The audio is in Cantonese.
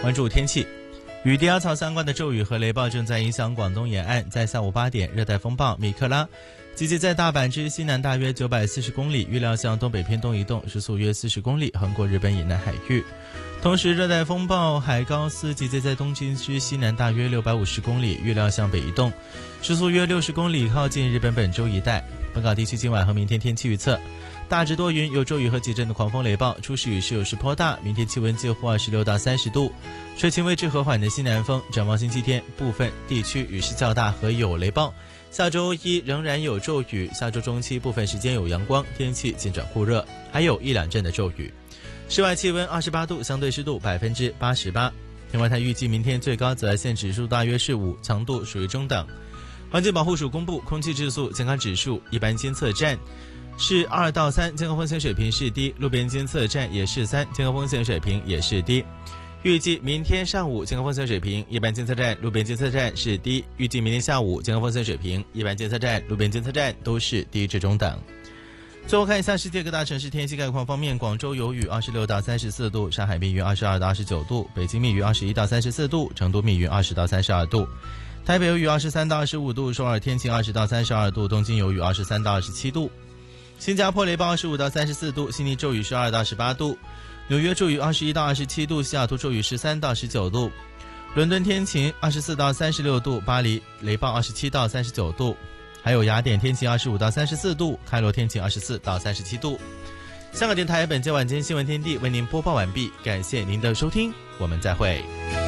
关注天气。与低压槽相关的骤雨和雷暴正在影响广东沿岸。在下午8点，热带风暴米克拉集结在大阪之西南大约940公里，预料向东北偏东移动，时速约40公里，横过日本以南海域。同时，热带风暴海高斯集结在东京之西南大约650公里，预料向北移动，时速约60公里，靠近日本本州一带。本港地区今晚和明天天气预测：大致多云，有骤雨和几阵的狂风雷暴，初时雨势有时颇大。明天气温介乎26到30度，吹轻微至和缓的西南风。展望星期天，部分地区雨势较大和有雷暴。下周一仍然有骤雨，下周中期部分时间有阳光，天气渐转酷热，还有1、2阵的骤雨。室外气温28度，相对湿度88%。天文台预计明天最高紫外线指数大约是5，强度属于中等。环境保护署公布空气质素健康指数，一般监测站是2到3，健康风险水平是低；路边监测站也是3，健康风险水平也是低。预计明天上午健康风险水平，一般监测站、路边监测站是低；预计明天下午健康风险水平，一般监测站、路边监测站都是低至中等。最后看一下世界各大城市天气概况方面，广州有雨26到34度，上海密云22到29度，北京密云21到34度，成都密云20到32度，台北有雨23到25度，首尔天晴20到32度，东京有雨23到27度，新加坡雷暴25到34度，悉尼骤雨12到18度，纽约骤雨21到27度，西雅图骤雨13到19度，伦敦天晴24到36度，巴黎雷暴27到39度，还有雅典天晴25到34度，开罗天晴24到37度。香港电台本节晚间新闻天地为您播报完毕，感谢您的收听，我们再会。